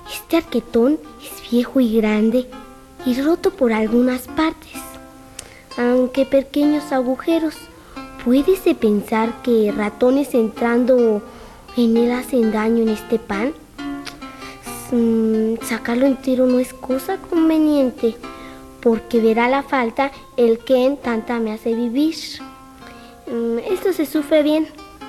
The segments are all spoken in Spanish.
Este arquetón es viejo y grande y roto por algunas partes, aunque pequeños agujeros. ¿Puedes pensar que ratones entrando en él hacen daño en este pan? Sacarlo entero no es cosa conveniente, porque verá la falta el que en tanta me hace vivir. Esto se sufre bien.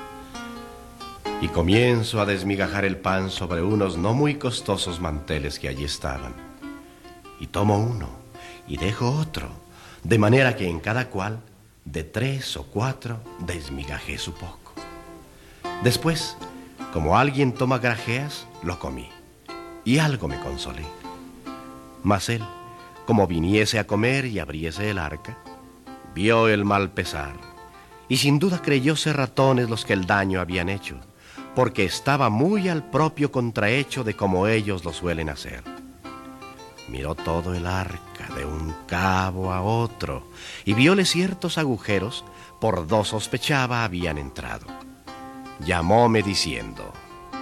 Y comienzo a desmigajar el pan sobre unos no muy costosos manteles que allí estaban. Y tomo uno y dejo otro, de manera que en cada cual, de 3 o 4, desmigajé su poco. Después, como alguien toma grajeas, lo comí, y algo me consolé. Mas él, como viniese a comer y abriese el arca, vio el mal pesar, y sin duda creyó ser ratones los que el daño habían hecho, porque estaba muy al propio contrahecho de como ellos lo suelen hacer. Miró todo el arca de un cabo a otro y viole ciertos agujeros por dos sospechaba habían entrado. Llamóme diciendo: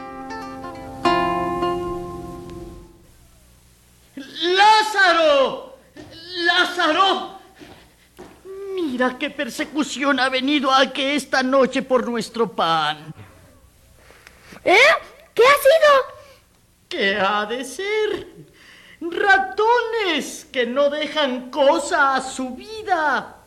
¡Lázaro! ¡Lázaro! Mira qué persecución ha venido aquí esta noche por nuestro pan. ¿Qué ha sido? ¿Qué ha de ser? Ratones que no dejan cosa a su vida.